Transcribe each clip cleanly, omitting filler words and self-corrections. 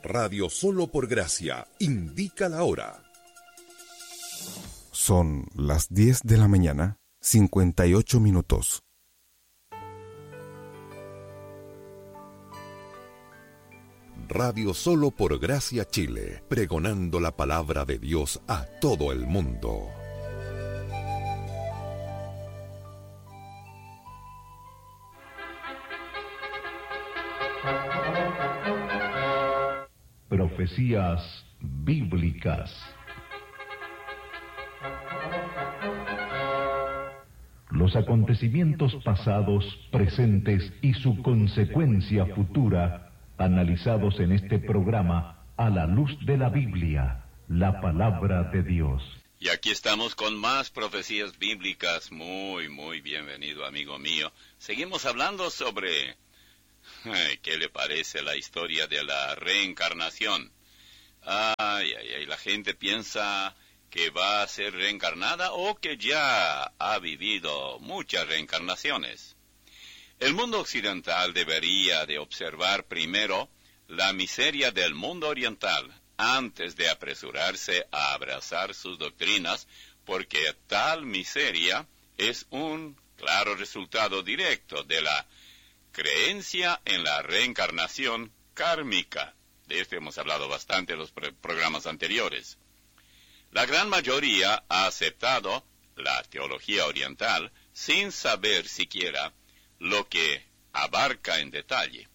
Radio Solo por Gracia indica la hora. Son las 10 de la mañana, 58 minutos. Radio Solo por Gracia Chile, pregonando la palabra de Dios a todo el mundo. Profecías bíblicas. Los acontecimientos pasados, presentes y su consecuencia futura, analizados en este programa a la luz de la Biblia, la palabra de Dios. Y aquí estamos con más profecías bíblicas. Muy bienvenido, amigo mío. Seguimos hablando sobre ¿qué le parece la historia de la reencarnación? La gente piensa que va a ser reencarnada o que ya ha vivido muchas reencarnaciones. El mundo occidental debería de observar primero la miseria del mundo oriental antes de apresurarse a abrazar sus doctrinas, porque tal miseria es un claro resultado directo de la creencia en la reencarnación kármica. De esto hemos hablado bastante en los programas anteriores. La gran mayoría ha aceptado la teología oriental sin saber siquiera lo que abarca en detalle.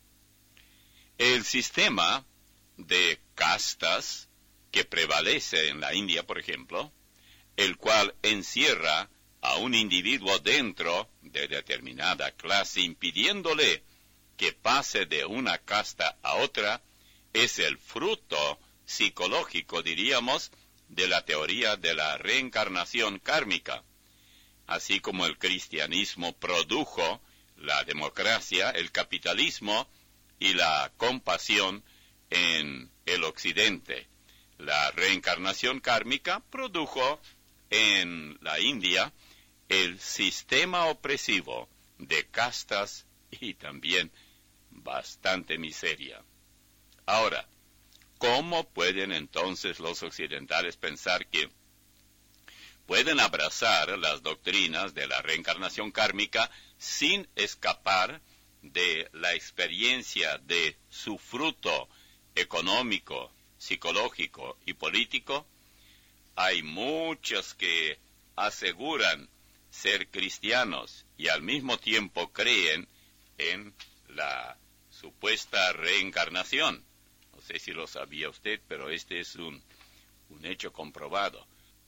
El sistema de castas que prevalece en la India, por ejemplo, el cual encierra a un individuo dentro de determinada clase, impidiéndole que pase de una casta a otra, es el fruto psicológico, diríamos, de la teoría de la reencarnación kármica. Así como el cristianismo produjo la democracia, el capitalismo y la compasión en el occidente, la reencarnación kármica produjo en la India el sistema opresivo de castas y también bastante miseria. Ahora, ¿cómo pueden entonces los occidentales pensar que pueden abrazar las doctrinas de la reencarnación kármica sin escapar de la experiencia de su fruto económico, psicológico y político? Hay muchos que aseguran ser cristianos y al mismo tiempo creen en la supuesta reencarnación. No sé si lo sabía usted, pero este es un hecho comprobado.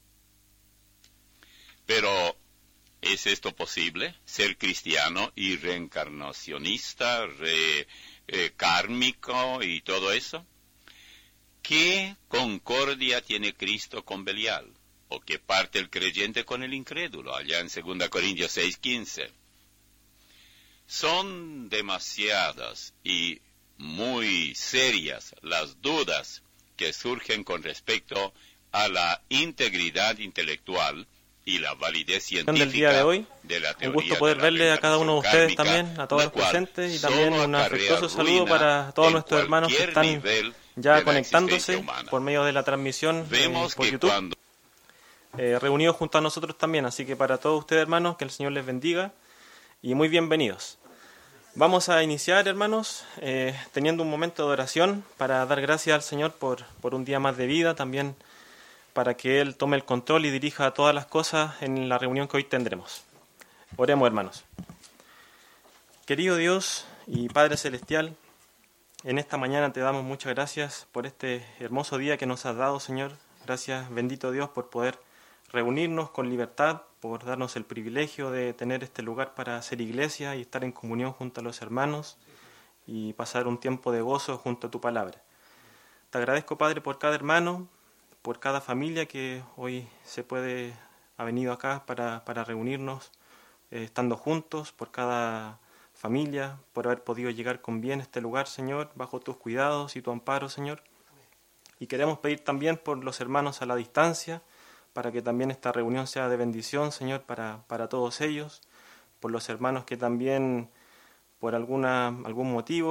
Pero, ¿es esto posible? ¿Ser cristiano y reencarnacionista, kármico y todo eso? ¿Qué concordia tiene Cristo con Belial? ¿O qué parte el creyente con el incrédulo? Allá en 2 Corintios 6:15. Son demasiadas y muy serias las dudas que surgen con respecto a la integridad intelectual y la validez científica del día de hoy. De la teoría. Un gusto poder verle a cada uno de ustedes también, a todos los presentes, y también un afectuoso saludo para todos nuestros hermanos que están ya conectándose por medio de la transmisión por YouTube, reunidos junto a nosotros también. Así que para todos ustedes, hermanos, que el Señor les bendiga y muy bienvenidos. Vamos a iniciar, hermanos, teniendo un momento de oración para dar gracias al Señor por un día más de vida, también para que Él tome el control y dirija todas las cosas en la reunión que hoy tendremos. Oremos, hermanos. Querido Dios y Padre Celestial, en esta mañana te damos muchas gracias por este hermoso día que nos has dado, Señor. Gracias, bendito Dios, por poder reunirnos con libertad, por darnos el privilegio de tener este lugar para hacer iglesia y estar en comunión junto a los hermanos y pasar un tiempo de gozo junto a tu palabra. Te agradezco, Padre, por cada hermano, por cada familia que hoy ha venido acá para reunirnos, estando juntos, por cada familia, por haber podido llegar con bien a este lugar, Señor, bajo tus cuidados y tu amparo, Señor. Y queremos pedir también por los hermanos a la distancia, para que también esta reunión sea de bendición, Señor, para todos ellos, por los hermanos que también por algún motivo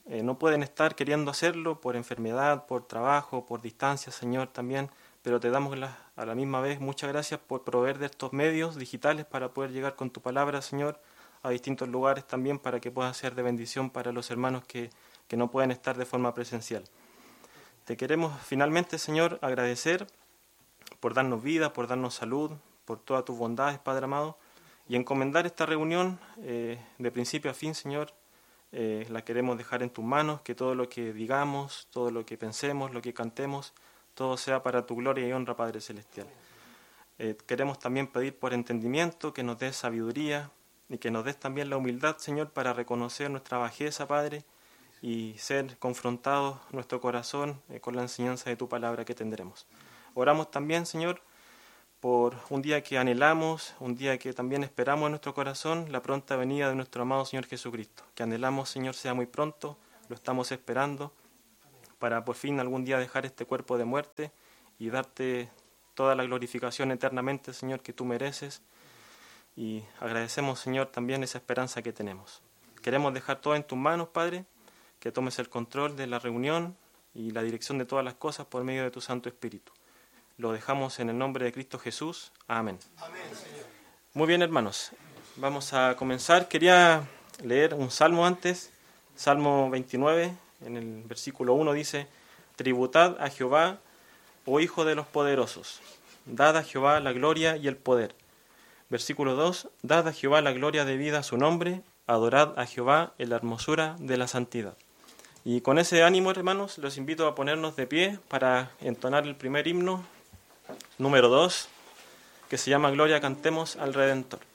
no pueden estar queriendo hacerlo por enfermedad, por trabajo, por distancia, Señor, también, pero te damos a la misma vez muchas gracias por proveer de estos medios digitales para poder llegar con tu palabra, Señor, a distintos lugares también, para que pueda ser de bendición para los hermanos que no pueden estar de forma presencial. Te queremos finalmente, Señor, agradecer por darnos vida, por darnos salud, por todas tus bondades, Padre amado, y encomendar esta reunión de principio a fin, Señor. La queremos dejar en tus manos, que todo lo que digamos, todo lo que pensemos, lo que cantemos, todo sea para tu gloria y honra, Padre Celestial. Queremos también pedir por entendimiento, que nos des sabiduría y que nos des también la humildad, Señor, para reconocer nuestra bajeza, Padre, y ser confrontados nuestro corazón con la enseñanza de tu palabra que tendremos. Oramos también, Señor, por un día que anhelamos, un día que también esperamos en nuestro corazón, la pronta venida de nuestro amado Señor Jesucristo. Que anhelamos, Señor, sea muy pronto, lo estamos esperando, para por fin algún día dejar este cuerpo de muerte y darte toda la glorificación eternamente, Señor, que tú mereces. Y agradecemos, Señor, también esa esperanza que tenemos. Queremos dejar todo en tus manos, Padre, que tomes el control de la reunión y la dirección de todas las cosas por medio de tu Santo Espíritu. Lo dejamos en el nombre de Cristo Jesús. Amén. Amén, Señor. Muy bien, hermanos. Vamos a comenzar. Quería leer un salmo antes. Salmo 29, en el versículo 1 dice: Tributad a Jehová, oh hijo de los poderosos. Dad a Jehová la gloria y el poder. Versículo 2. Dad a Jehová la gloria debida a su nombre. Adorad a Jehová en la hermosura de la santidad. Y con ese ánimo, hermanos, los invito a ponernos de pie para entonar el primer himno, número 2, que se llama Gloria cantemos al Redentor.